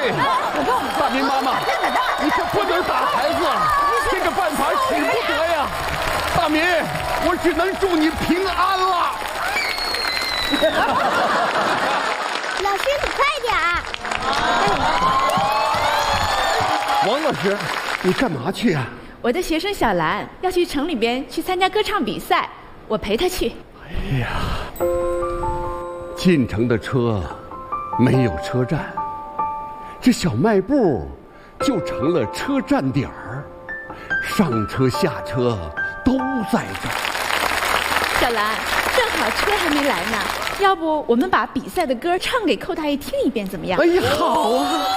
大明妈妈，你可不能打孩子，这个办法使不得呀！大明，我只能祝你平安了。 老师，你快点儿！ 王老师，你干嘛去啊？ 我的学生小兰要去城里边去参加歌唱比赛，我陪她去。 哎呀，进城的车没有车站，这小卖部就成了车站点儿，上车下车都在这儿。 小兰，正好车还没来呢，要不我们把比赛的歌唱给寇大爷听一遍，怎么样？ 哎呀，好啊！